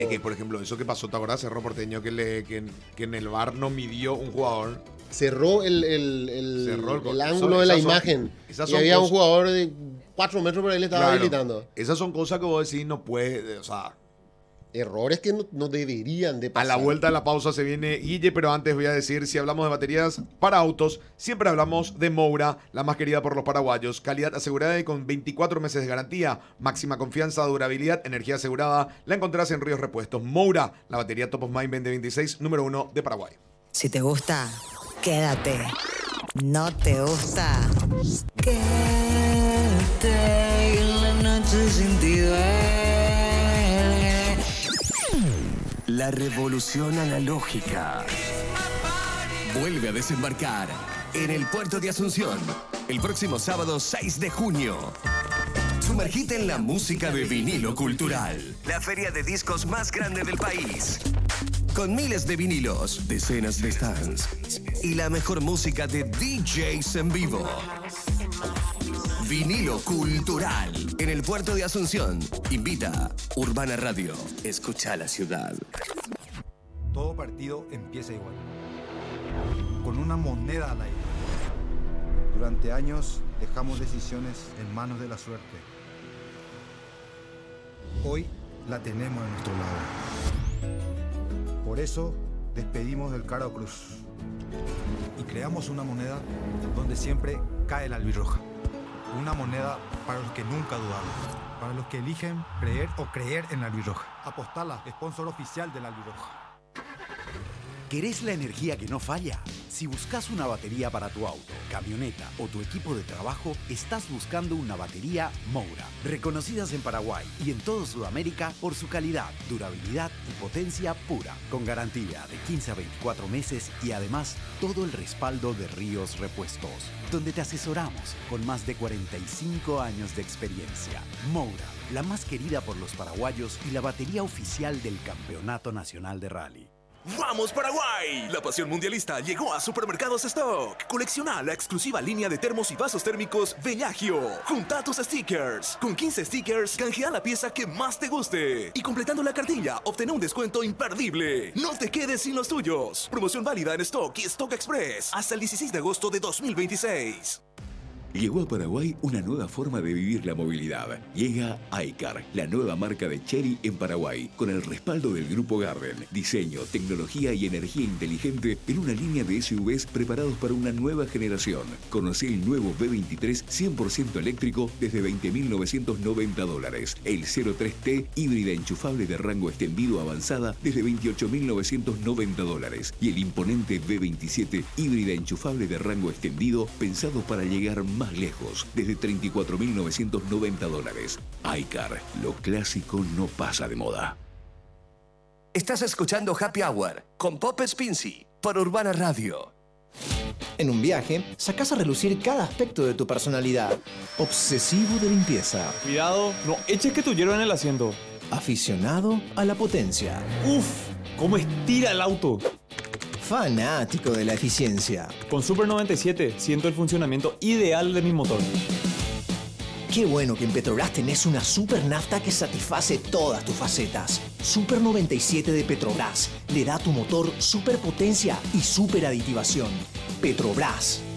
Es que, por ejemplo, eso que pasó, ¿te acordás? Cerro Porteño que en el VAR no midió un jugador. Cerró el ángulo de la imagen. Y había un jugador de 4 metros por ahí le estaba habilitando. Esas son cosas que vos decís no puede, o sea... Errores que no deberían de pasar. A la vuelta de la pausa se viene Guille, pero antes voy a decir, si hablamos de baterías para autos, siempre hablamos de Moura, la más querida por los paraguayos. Calidad asegurada y con 24 meses de garantía. Máxima confianza, durabilidad, energía asegurada. La encontrás en Ríos Repuestos. Moura, la batería Top of Mind 2026, número 1 de Paraguay. Si te gusta, quédate. No te gusta, quédate en la noche sin ti. La revolución analógica vuelve a desembarcar en el puerto de Asunción el próximo sábado 6 de junio. Sumergite en la música de Vinilo Cultural, la feria de discos más grande del país. Con miles de vinilos, decenas de stands y la mejor música de DJs en vivo. Vinilo Cultural en el puerto de Asunción. Invita Urbana Radio. Escucha la ciudad. Todo partido empieza igual, con una moneda al aire. Durante años dejamos decisiones en manos de la suerte. Hoy la tenemos a nuestro lado. Por eso despedimos del Caro Cruz y creamos una moneda donde siempre cae la albirroja. Una moneda para los que nunca dudaron, para los que eligen creer o creer en la albirroja. Apostala, sponsor oficial de la albirroja. ¿Querés la energía que no falla? Si buscas una batería para tu auto, camioneta o tu equipo de trabajo, estás buscando una batería Moura. Reconocidas en Paraguay y en toda Sudamérica por su calidad, durabilidad y potencia pura. Con garantía de 15 a 24 meses y además todo el respaldo de Ríos Repuestos, donde te asesoramos con más de 45 años de experiencia. Moura, la más querida por los paraguayos y la batería oficial del Campeonato Nacional de Rally. ¡Vamos Paraguay! La pasión mundialista llegó a Supermercados Stock. Colecciona la exclusiva línea de termos y vasos térmicos Bellagio. Junta tus stickers. Con 15 stickers, canjea la pieza que más te guste. Y completando la cartilla, obtén un descuento imperdible. No te quedes sin los tuyos. Promoción válida en Stock y Stock Express hasta el 16 de agosto de 2026. Llegó a Paraguay una nueva forma de vivir la movilidad. Llega iCar, la nueva marca de Chery en Paraguay, con el respaldo del Grupo Garden. Diseño, tecnología y energía inteligente en una línea de SUVs preparados para una nueva generación. Conocí el nuevo B23 100% eléctrico desde $20.990. El 03T híbrida enchufable de rango extendido avanzada desde $28.990. Y el imponente B27 híbrida enchufable de rango extendido pensado para llegar más lejos, desde $34.990. iCar, lo clásico no pasa de moda. Estás escuchando Happy Hour con Pop Spincy por Urbana Radio. En un viaje, sacás a relucir cada aspecto de tu personalidad. Obsesivo de limpieza. Cuidado, no eches que tu hierba en el asiento. Aficionado a la potencia. ¡Uf! ¿Cómo estira el auto? Fanático de la eficiencia. Con Super 97 siento el funcionamiento ideal de mi motor. Qué bueno que en Petrobras tenés una super nafta que satisface todas tus facetas. Super 97 de Petrobras le da a tu motor super potencia y super aditivación. Petrobras,